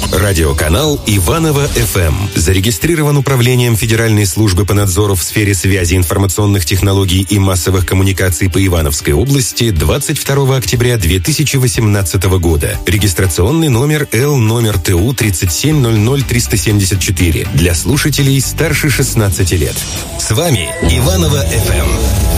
Радиоканал Иваново-ФМ. Зарегистрирован Управлением Федеральной службы по надзору в сфере связи, информационных технологий и массовых коммуникаций по Ивановской области 22 октября 2018 года. Регистрационный номер Л-ТУ 3700374 для слушателей старше 16 лет. С вами Иваново-ФМ.